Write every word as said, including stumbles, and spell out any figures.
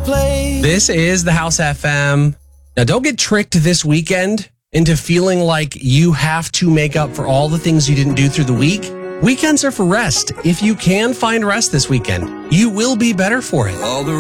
place. This is the House F M. Now, don't get tricked this weekend into feeling like you have to make up for all the things you didn't do through the week. Weekends are for rest. If you can find rest this weekend, you will be better for it. All the